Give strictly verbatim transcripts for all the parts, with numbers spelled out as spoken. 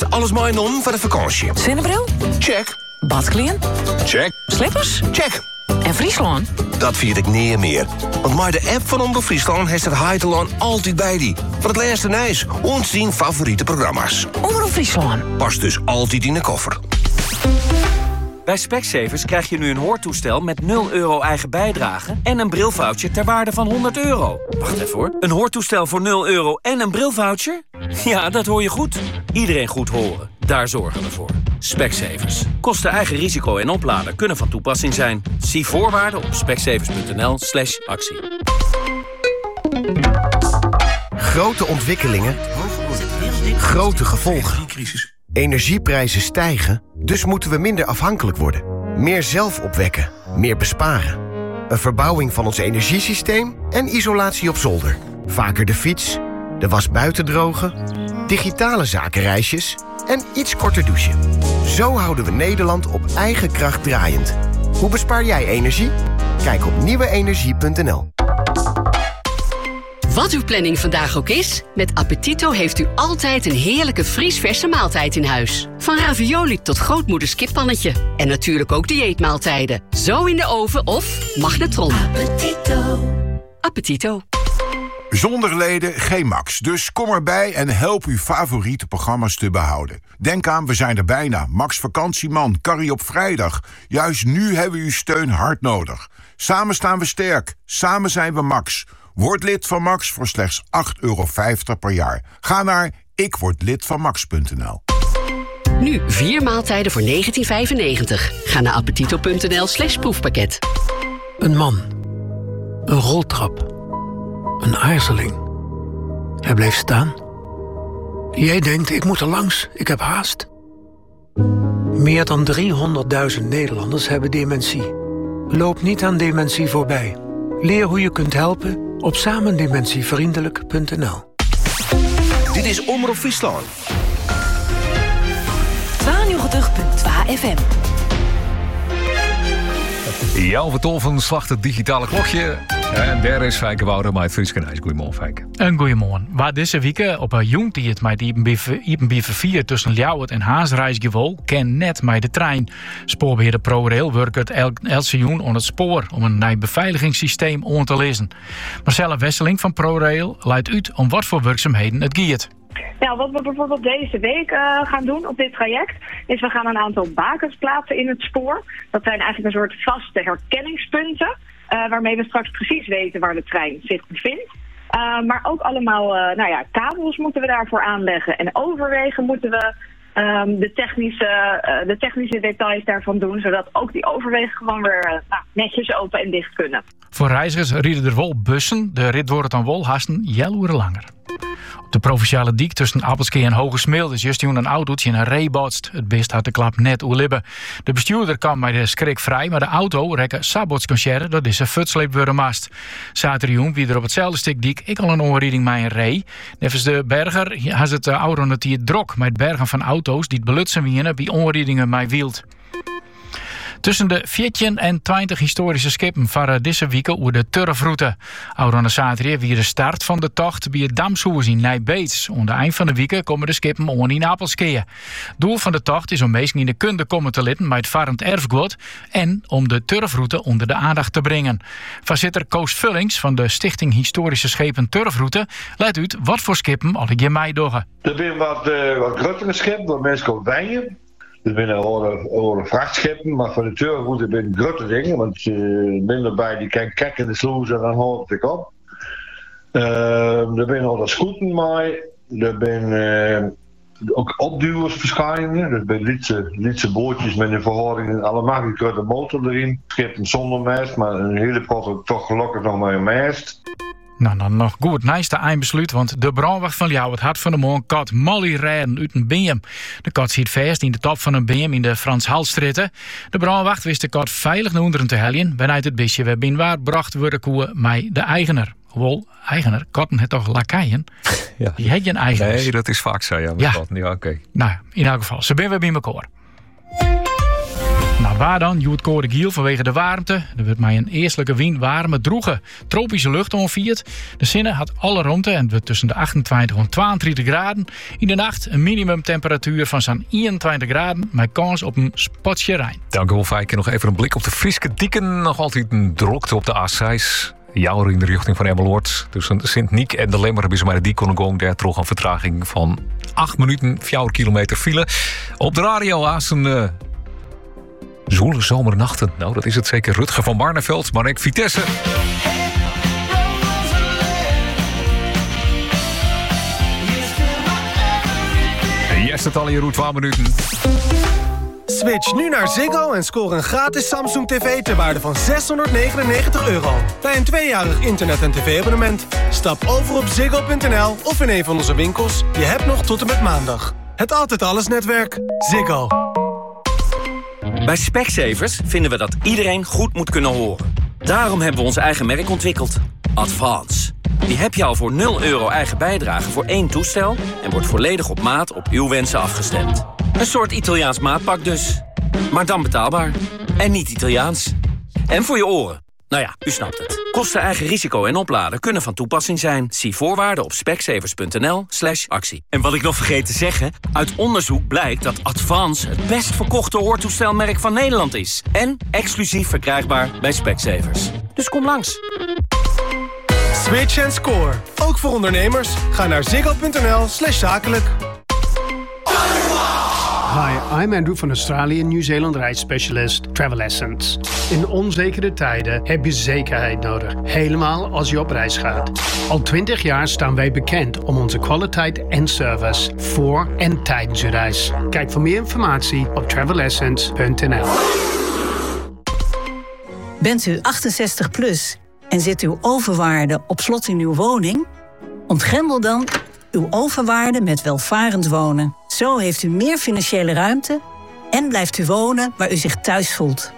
Hast alles meegenomen voor de vakantie? Zonnebril? Check. Badkleren? Check. Slippers? Check. En Friesland? Dat vind ik niet meer. Want met de app van Omroep Friesland heeft het Heiteland altijd bij die. Voor het laatste nieuws, ons zien favoriete programma's. Omroep Friesland. Past dus altijd in de koffer. Bij Specsavers krijg je nu een hoortoestel met nul euro eigen bijdrage en een brilvoucher ter waarde van honderd euro. Wacht even hoor. Een hoortoestel voor nul euro en een brilvoucher? Ja, dat hoor je goed. Iedereen goed horen. Daar zorgen we voor. Specsavers. Kosten eigen risico en oplader kunnen van toepassing zijn. Zie voorwaarden op specsavers.nl slash actie. Grote ontwikkelingen. Grote gevolgen. Energieprijzen stijgen, dus moeten we minder afhankelijk worden. Meer zelf opwekken, meer besparen. Een verbouwing van ons energiesysteem en isolatie op zolder. Vaker de fiets, de was buiten drogen, digitale zakenreisjes en iets korter douchen. Zo houden we Nederland op eigen kracht draaiend. Hoe bespaar jij energie? Kijk op nieuwe energie punt n l. Wat uw planning vandaag ook is, met Appetito heeft u altijd een heerlijke vriesverse maaltijd in huis. Van ravioli tot grootmoeders kippannetje. En natuurlijk ook dieetmaaltijden. Zo in de oven of magnetron. Appetito. Appetito. Zonder leden geen Max. Dus kom erbij en help uw favoriete programma's te behouden. Denk aan, we zijn er bijna. Max Vakantieman, Carrie op vrijdag. Juist nu hebben we uw steun hard nodig. Samen staan we sterk. Samen zijn we Max. Word lid van Max voor slechts acht euro vijftig per jaar. Ga naar ikwordlidvanmax punt n l. Nu vier maaltijden voor negentien vijfennegentig. Ga naar appetito.nl slash proefpakket. Een man. Een roltrap. Een aarzeling. Hij bleef staan. Jij denkt, ik moet er langs, ik heb haast. Meer dan driehonderdduizend Nederlanders hebben dementie. Loop niet aan dementie voorbij. Leer hoe je kunt helpen op samendementievriendelijk punt n l. Dit is Omroep Friesland. tweeënnegentig komma twee F M. Jouw vertolven slacht het digitale klokje. En daar is Fijke Wouter met het Friese Nijs. Goedemorgen, Fijke. Een goeiemorgen. Waar deze week op een jongtijd met Ipenbier vier tussen Ljouwert en Haasreisgewol ken net met de trein. Spoorbeheerder ProRail werkt het el- elk seizoen aan het spoor om een nieuw beveiligingssysteem aan te lezen. Marcella Wesseling van ProRail leidt uit om wat voor werkzaamheden het giet. Nou, wat we bijvoorbeeld deze week uh, gaan doen op dit traject, is we gaan een aantal bakens plaatsen in het spoor. Dat zijn eigenlijk een soort vaste herkenningspunten, uh, waarmee we straks precies weten waar de trein zich bevindt. Uh, maar ook allemaal uh, nou ja, kabels moeten we daarvoor aanleggen en overwegen moeten we um, de, technische, uh, de technische details daarvan doen, zodat ook die overwegen gewoon weer uh, nou, netjes open en dicht kunnen. Voor reizigers rieden er wel bussen. De rit wordt dan wel hasten jel uren langer. Op de provinciale diek tussen Appelske en Hogesmeel is juist een autootje in een ree botst. Het beest had de klap net oerlibben. De bestuurder kwam bij de schrik vrij, maar de auto rekken sabotsconcert dat is een futsleep worden mast. Zaterdag wie er op hetzelfde stuk diek ik al een onrieding met een ree. Nevens de berger had het de auto natuurlijk drok met het bergen van auto's die het belutsen wienen bij onriedingen met wield. Tussen de veertien en twintig historische skippen varen deze week over de Turfroute. Oude zaterdag weer de start van de tocht bij het Damshoes in Nijbeets. Aan het eind van de week komen de skippen on in Apelskeeën. Doel van de tocht is om mensen in de kunde komen te litten met het varend erfgoed en om de Turfroute onder de aandacht te brengen. Voorzitter Koos Vullings van de Stichting Historische Schepen Turfroute leidt uit wat voor skippen al je mij doggen. Er zijn wat, uh, wat grotere schepen waar mensen komen wijnen. Er zijn oude vrachtschepen, maar voor de Turfroute zijn grote dingen, want uh, minder bij die kan kijken in de sloes en dan houdt het op. Uh, er zijn al de scooters mee, er zijn uh, ook opduwers verschijnen, er zijn Lietse, Lietse bootjes met een verhouding en allemaal een grote motor erin. Schepen zonder mast, maar een hele pot toch gelukkig nog maar een mast. Nou, dan nog goed, nice eindbesluit, want de brandwacht van Ljouwert had van de morgen kat Molly rijden uit een beam. De kat zit vast in de top van een beam in de Frans Halstritten. De brandwacht wist de kat veilig naar onderen te heljen. Wanneer het beestje weer binnenwaard bracht worden koe mij de eigenaar. Wel, eigenaar, katten het toch lakaien? Ja. Die heeft je een eigenaar. Nee, dat is vaak zo, ja. Ja. Ja, oké. Nou, in elk geval, ze zijn weer bij elkaar. Nou, waar dan? Joet Code Giel vanwege de warmte. Er wordt mij een eerstelijke wien warme, droege, tropische lucht onvierd. De zinnen had alle ruimte en het wordt tussen de achtentwintig en tweeëntwintig graden. In de nacht een minimumtemperatuur van zo'n eenentwintig graden, met kans op een spotje regn. Dank u wel, Fijke. Nog even een blik op de Frieske Dieken. Nog altijd een drokte op de A zes. Jouwer in de richting van Emmeloord. Tussen Sint-Niek en de Lemmer hebben ze maar de die kunnen gaan. Daar toch een vertraging van acht minuten, vier kilometer file. Op de radio haast een uh, zoele zomernachten. Nou, dat is het zeker. Rutger van Barneveld, Marek Vitesse. Yes, het al in route twee minuten. Switch nu naar Ziggo en score een gratis Samsung T V ter waarde van zeshonderdnegenennegentig euro. Bij een tweejarig internet- en tv-abonnement. Stap over op ziggo punt n l of in een van onze winkels. Je hebt nog tot en met maandag. Het Altijd Alles netwerk. Ziggo. Bij Specsavers vinden we dat iedereen goed moet kunnen horen. Daarom hebben we ons eigen merk ontwikkeld. Advance. Die heb je al voor nul euro eigen bijdrage voor één toestel en wordt volledig op maat op uw wensen afgestemd. Een soort Italiaans maatpak dus. Maar dan betaalbaar. En niet Italiaans. En voor je oren. Nou ja, u snapt het. Kosten, eigen risico en opladen kunnen van toepassing zijn. Zie voorwaarden op specsavers punt n l slash actie. En wat ik nog vergeet te zeggen, uit onderzoek blijkt dat Advance het best verkochte hoortoestelmerk van Nederland is. En exclusief verkrijgbaar bij Specsavers. Dus kom langs. Switch en score. Ook voor ondernemers. Ga naar ziggo punt n l slash zakelijk. Hi, I'm Andrew van Australië Nieuw-Zeeland reisspecialist Travel Essence. In onzekere tijden heb je zekerheid nodig, helemaal als je op reis gaat. Al twintig jaar staan wij bekend om onze kwaliteit en service voor en tijdens je reis. Kijk voor meer informatie op travel essence punt n l. Bent u achtenzestig plus en zit uw overwaarde op slot in uw woning? Ontgrendel dan uw overwaarde met welvarend wonen. Zo heeft u meer financiële ruimte en blijft u wonen waar u zich thuis voelt.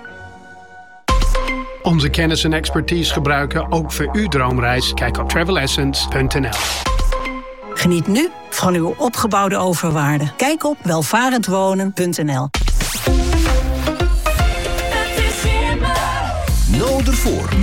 Onze kennis en expertise gebruiken ook voor uw droomreis. Kijk op travel essence punt n l. Geniet nu van uw opgebouwde overwaarde. Kijk op welvarendwonen punt n l. Nou ervoor